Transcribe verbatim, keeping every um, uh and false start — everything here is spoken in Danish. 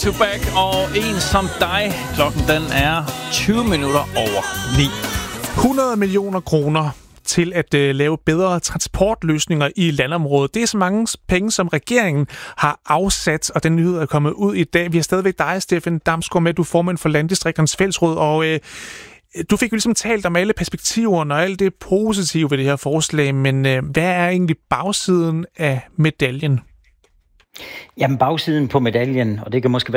to back og en som dig. Klokken den er tyve minutter over ni. hundrede millioner kroner til at øh, lave bedre transportløsninger i landområdet. Det er så mange penge, som regeringen har afsat, og den nyhed er kommet ud i dag. Vi har stadigvæk dig, Steffen Damsgaard, med. Du er formand for Landdistrikternes Fællesråd, og øh, du fik jo ligesom talt om alle perspektiverne og alt det positive ved det her forslag, men øh, hvad er egentlig bagsiden af medaljen? Jamen bagsiden på medaljen, og det kan måske